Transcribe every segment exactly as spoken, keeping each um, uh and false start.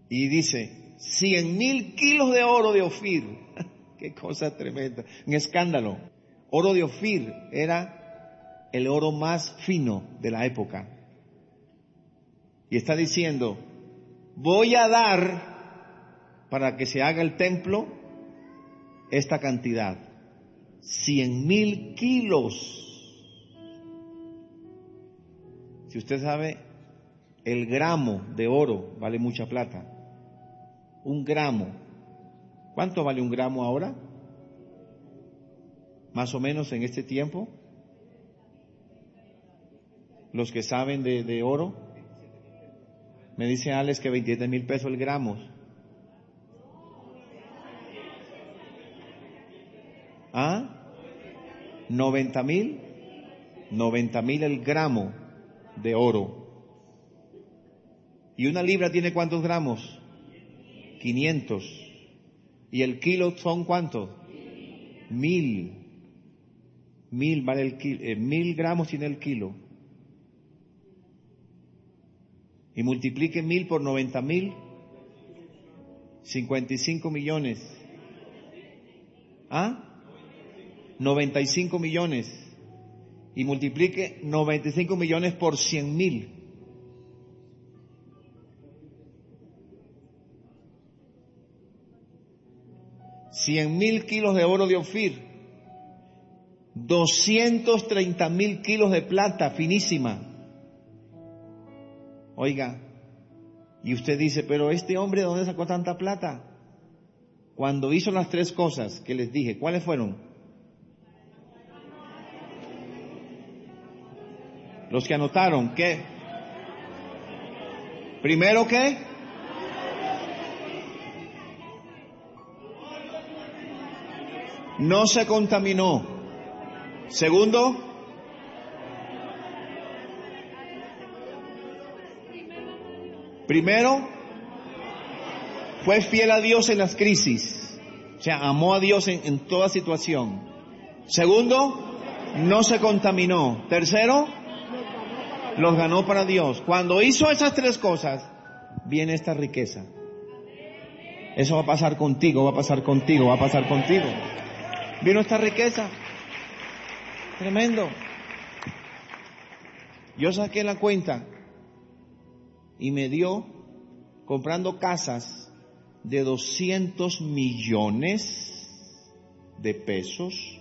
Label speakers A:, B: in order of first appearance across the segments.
A: Y dice, cien mil kilos de oro de Ofir. Qué cosa tremenda. Un escándalo. Oro de Ofir era el oro más fino de la época. Y está diciendo, voy a dar para que se haga el templo esta cantidad. Cien mil kilos. Si usted sabe, el gramo de oro vale mucha plata. Un gramo. ¿Cuánto vale un gramo ahora? Más o menos en este tiempo. Los que saben de, de oro, me dice Alex que veintisiete mil pesos el gramo. ¿Ah? noventa mil. noventa mil el gramo de oro. ¿Y una libra tiene cuántos gramos? quinientos. ¿Y el kilo son cuántos? Mil. Mil vale el kilo. Eh, mil gramos tiene el kilo. Y multiplique mil por noventa mil. cincuenta y cinco millones. ¿Ah? noventa y cinco millones. Y multiplique noventa y cinco millones por cien mil. Cien mil kilos de oro de Ofir. Doscientos treinta mil kilos de plata finísima. Oiga, y usted dice, pero este hombre, ¿de dónde sacó tanta plata? Cuando hizo las tres cosas que les dije, ¿cuáles fueron? Los que anotaron, ¿qué? Primero, ¿qué? No se contaminó. Segundo, primero, fue fiel a Dios en las crisis. O sea, amó a Dios en, en toda situación. Segundo, no se contaminó. Tercero, los ganó para Dios. Cuando hizo esas tres cosas, viene esta riqueza. Eso va a pasar contigo, va a pasar contigo, va a pasar contigo. Vino esta riqueza. Tremendo. Yo saqué la cuenta y me dio, comprando casas de doscientos millones de pesos,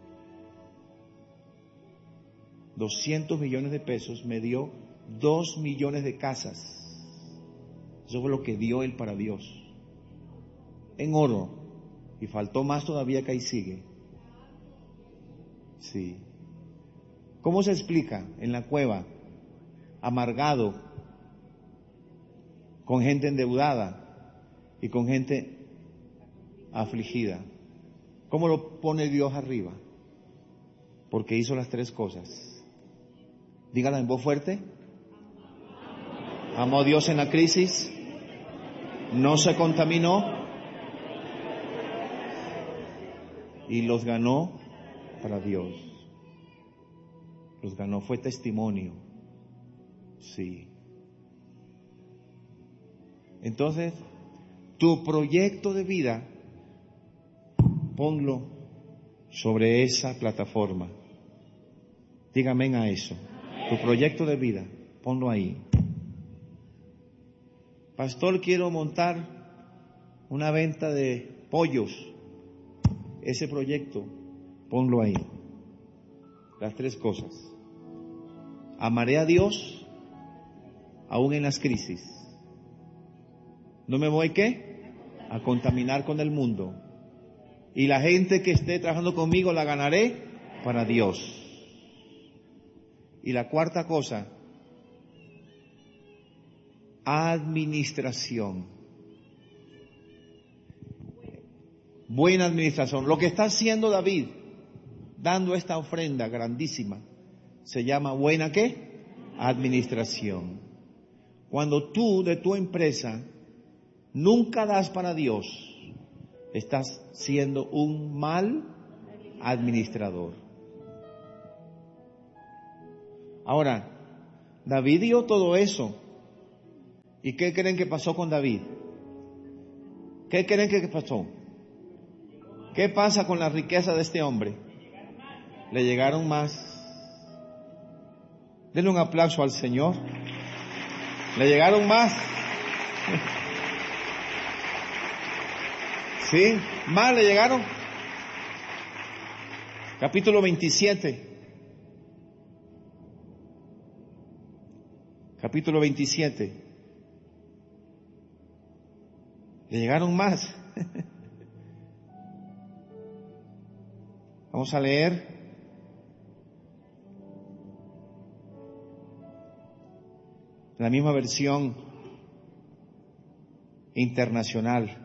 A: doscientos millones de pesos, me dio dos millones de casas. Eso fue lo que dio él para Dios, en oro. Y faltó más todavía, que ahí sigue. Sí. ¿Cómo se explica? En la cueva, amargado, con gente endeudada y con gente afligida. ¿Cómo lo pone Dios arriba? Porque hizo las tres cosas. Dígala en voz fuerte. Amó a Dios en la crisis, no se contaminó y los ganó para Dios. Los ganó, fue testimonio. Sí. Entonces, tu proyecto de vida, ponlo sobre esa plataforma. Dígame a eso. Tu proyecto de vida, ponlo ahí. Pastor, quiero montar una venta de pollos. Ese proyecto, ponlo ahí. Las tres cosas. Amaré a Dios aún en las crisis. No me voy, ¿qué? A contaminar con el mundo. Y la gente que esté trabajando conmigo la ganaré para Dios. Y la cuarta cosa, administración. Buena administración. Lo que está haciendo David, dando esta ofrenda grandísima, se llama buena ¿qué? Administración. Cuando tú de tu empresa nunca das para Dios, estás siendo un mal administrador. Ahora, David dio todo eso. ¿Y qué creen que pasó con David? ¿Qué creen que pasó? ¿Qué pasa con la riqueza de este hombre? Le llegaron más. Denle un aplauso al Señor. Le llegaron más. ¿Sí? Más le llegaron. Capítulo veintisiete. Capítulo veintisiete. Le llegaron más. Vamos a leer. La misma versión internacional.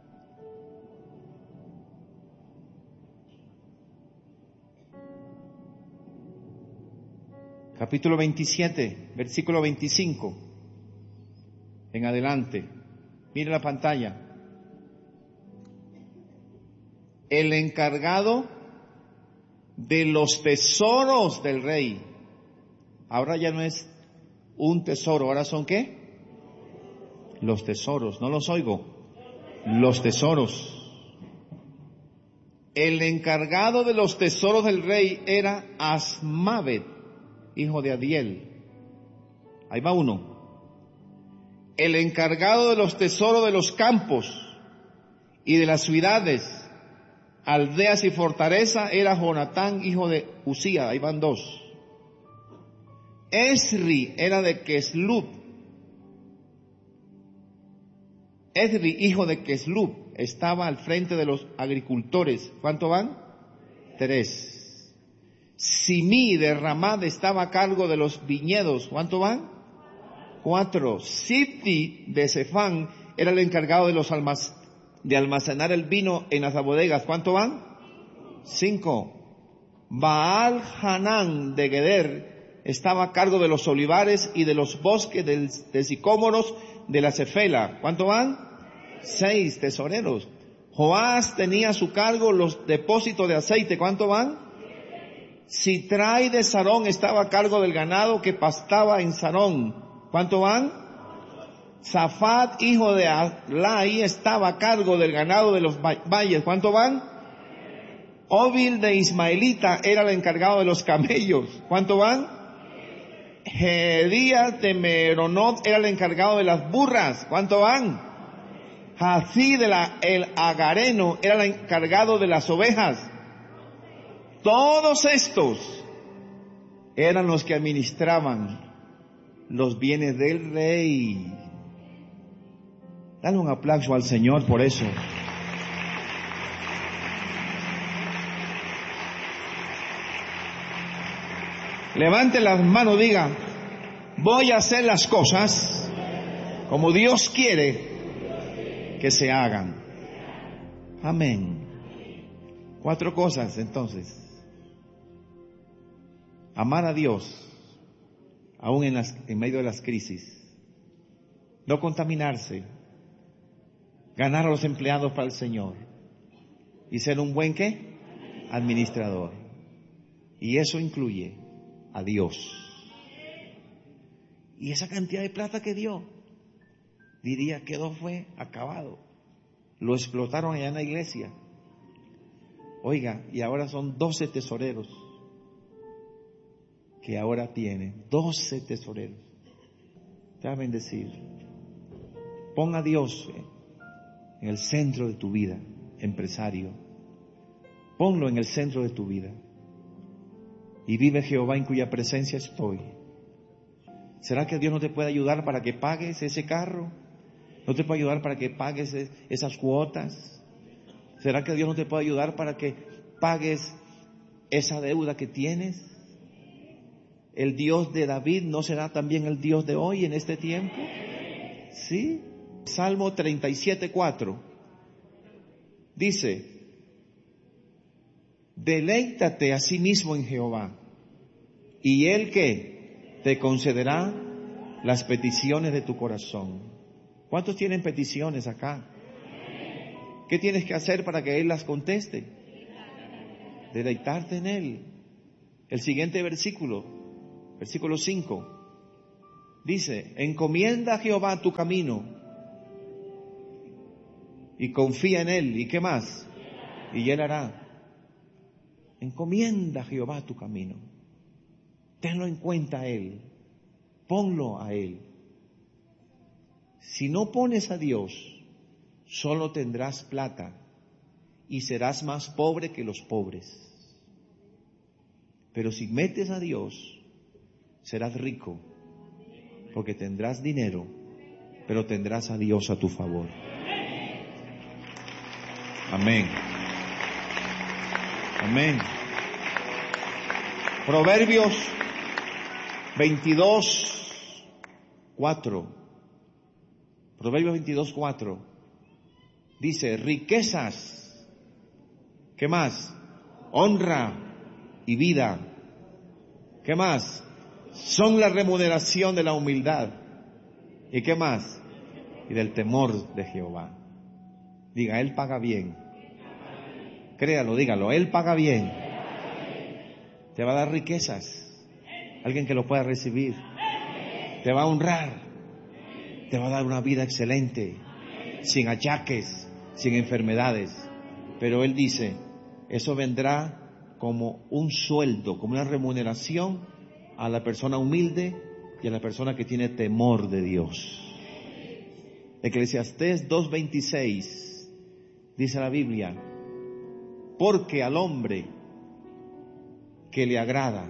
A: Capítulo veintisiete, versículo veinticinco. En adelante. Mire la pantalla. El encargado de los tesoros del rey. Ahora ya no es un tesoro, ahora son ¿qué? Los tesoros, no los oigo. Los tesoros. El encargado de los tesoros del rey era Asmavet, hijo de Adiel. Ahí va uno. El encargado de los tesoros de los campos y de las ciudades, aldeas y fortaleza era Jonatán, hijo de Usía. Ahí van dos. Esri era de Queslut. Esri, hijo de Queslut, estaba al frente de los agricultores. ¿Cuánto van? Tres. Simí de Ramad estaba a cargo de los viñedos. ¿Cuánto van? Cuatro. Sipti de Cefán era el encargado de los almac- de almacenar el vino en las bodegas. ¿Cuánto van? Cinco. Baal Hanán de Geder estaba a cargo de los olivares y de los bosques del- de sicómoros de la Cefela. ¿Cuánto van? Seis tesoreros. Joás tenía a su cargo los depósitos de aceite. ¿Cuánto van? Sitrai de Sarón estaba a cargo del ganado que pastaba en Sarón. ¿Cuánto van? Zafat, hijo de Alai, estaba a cargo del ganado de los valles. ¿Cuánto van? Ovil de Ismaelita era el encargado de los camellos. ¿Cuánto van? Gedías de Meronot era el encargado de las burras. ¿Cuánto van? Jazí de la, el Agareno era el encargado de las ovejas. Todos estos eran los que administraban los bienes del rey. Dale un aplauso al Señor por eso. Levante las manos, diga: voy a hacer las cosas como Dios quiere que se hagan. Amén. Cuatro cosas entonces. Amar a Dios aún en, las, en medio de las crisis. No contaminarse. Ganar a los empleados para el Señor. Y ser un buen ¿qué? Administrador. Y eso incluye a Dios. Y esa cantidad de plata que dio, diría, quedó fue acabado. Lo explotaron allá en la iglesia. Oiga, y ahora son doce tesoreros que ahora tiene. Doce tesoreros. Te va a bendecir. Pon a Dios en el centro de tu vida, empresario. Ponlo en el centro de tu vida. Y vive Jehová en cuya presencia estoy. ¿Será que Dios no te puede ayudar para que pagues ese carro? ¿No te puede ayudar para que pagues esas cuotas? ¿Será que Dios no te puede ayudar para que pagues esa deuda que tienes? ¿El Dios de David no será también el Dios de hoy en este tiempo? ¿Sí? Salmo treinta y siete, cuatro. Dice: deleítate a sí mismo en Jehová, y Él ¿qué? Te concederá las peticiones de tu corazón. ¿Cuántos tienen peticiones acá? ¿Qué tienes que hacer para que Él las conteste? Deleitarte en Él. El siguiente versículo, versículo cinco, dice: encomienda a Jehová tu camino y confía en Él. ¿Y qué más? Y Él hará. Encomienda a Jehová tu camino. Tenlo en cuenta a Él. Ponlo a Él. Si no pones a Dios, solo tendrás plata y serás más pobre que los pobres. Pero si metes a Dios, serás rico, porque tendrás dinero, pero tendrás a Dios a tu favor. Amén. Amén. Proverbios veintidós, cuatro. Proverbios veintidós, cuatro. Dice, riquezas, ¿qué más? Honra y vida, ¿qué más? Son la remuneración de la humildad. ¿Y qué más? Y del temor de Jehová. Diga, Él paga bien. Créalo, dígalo, Él paga bien. Te va a dar riquezas. Alguien que lo pueda recibir. Te va a honrar. Te va a dar una vida excelente, sin achaques, sin enfermedades. Pero Él dice, eso vendrá como un sueldo, como una remuneración a la persona humilde y a la persona que tiene temor de Dios. Eclesiastés dos veintiséis dice la Biblia, porque al hombre que le agrada,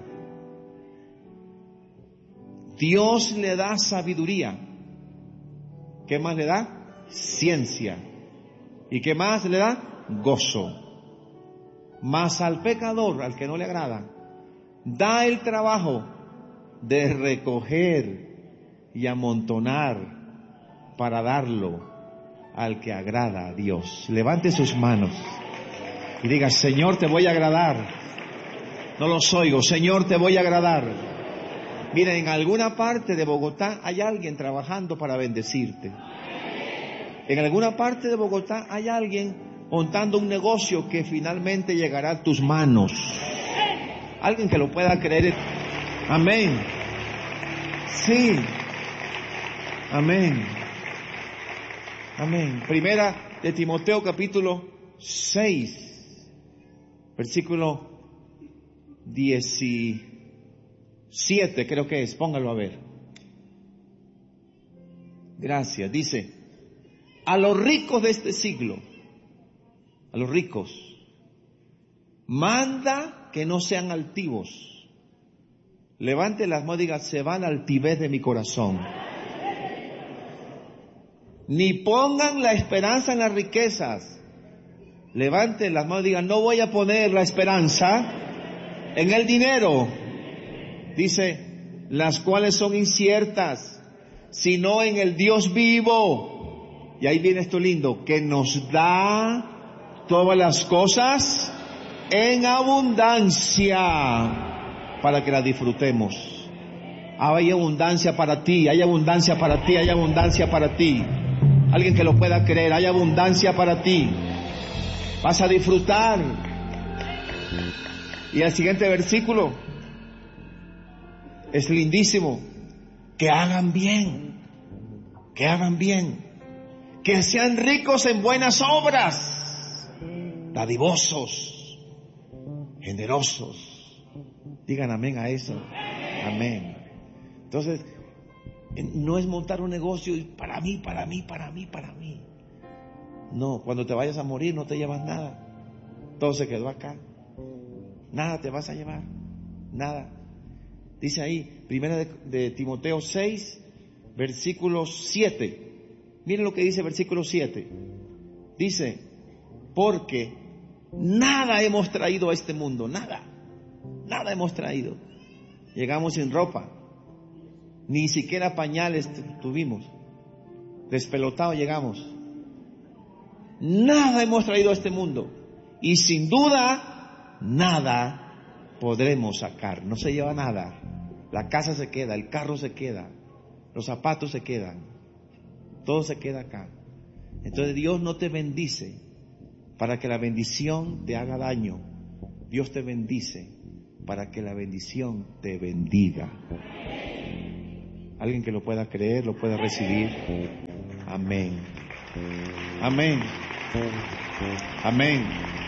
A: Dios le da sabiduría. ¿Qué más le da? Ciencia. ¿Y qué más le da? Gozo. Mas al pecador, al que no le agrada, da el trabajo de recoger y amontonar para darlo al que agrada a Dios. Levante sus manos y diga, Señor, te voy a agradar. No los oigo. Señor, te voy a agradar. Mira, en alguna parte de Bogotá hay alguien trabajando para bendecirte. En alguna parte de Bogotá hay alguien montando un negocio que finalmente llegará a tus manos. Alguien que lo pueda creer. Amén. Sí. Amén. Amén. Primera de Timoteo capítulo seis, versículo diecisiete, creo que es. Póngalo a ver. Gracias. Dice, a los ricos de este siglo, a los ricos, manda que no sean altivos. Levante las manos y diga, se va la altivez de mi corazón. Ni pongan la esperanza en las riquezas. Levante las manos y diga, no voy a poner la esperanza en el dinero. Dice, las cuales son inciertas, sino en el Dios vivo. Y ahí viene esto lindo, que nos da todas las cosas en abundancia para que las disfrutemos. Hay abundancia para ti, hay abundancia para ti, hay abundancia para ti. Alguien que lo pueda creer, hay abundancia para ti. Vas a disfrutar. Y el siguiente versículo es lindísimo. Que hagan bien, que hagan bien, que sean ricos en buenas obras, dadivosos, generosos. Digan amén a eso. Amén. Entonces, no es montar un negocio para mí, para mí, para mí, para mí. No, cuando te vayas a morir no te llevas nada. Todo se quedó acá. Nada te vas a llevar. Nada. Dice ahí, primera de, de Timoteo seis, versículo siete. Miren lo que dice versículo siete. Dice, porque nada hemos traído a este mundo, nada. Nada hemos traído. Llegamos sin ropa. Ni siquiera pañales tuvimos. Despelotados llegamos. Nada hemos traído a este mundo. Y sin duda, nada podremos sacar. No se lleva nada. La casa se queda, el carro se queda, los zapatos se quedan. Todo se queda acá. Entonces Dios no te bendice para que la bendición te haga daño. Dios te bendice para que la bendición te bendiga. Alguien que lo pueda creer, lo pueda recibir. Amén. Amén. Amén.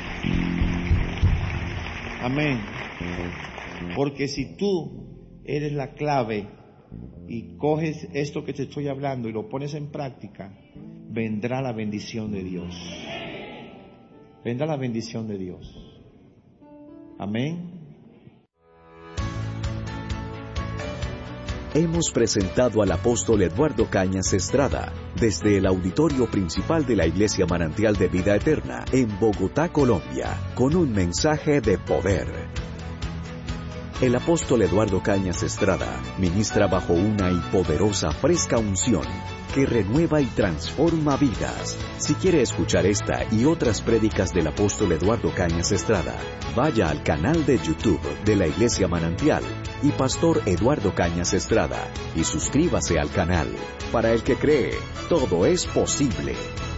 A: Amén. Porque si tú eres la clave y coges esto que te estoy hablando y lo pones en práctica, vendrá la bendición de Dios. Vendrá la bendición de Dios. Amén.
B: Hemos presentado al apóstol Eduardo Cañas Estrada desde el auditorio principal de la Iglesia Manantial de Vida Eterna en Bogotá, Colombia, con un mensaje de poder. El apóstol Eduardo Cañas Estrada ministra bajo una y poderosa fresca unción que renueva y transforma vidas. Si quiere escuchar esta y otras prédicas del apóstol Eduardo Cañas Estrada, vaya al canal de YouTube de la Iglesia Manantial y Pastor Eduardo Cañas Estrada y suscríbase al canal. Para el que cree, todo es posible.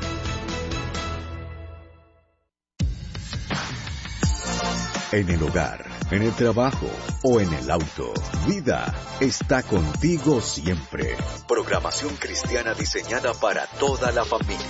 B: En el hogar, en el trabajo o en el auto, Vida está contigo siempre. Programación cristiana diseñada para toda la familia.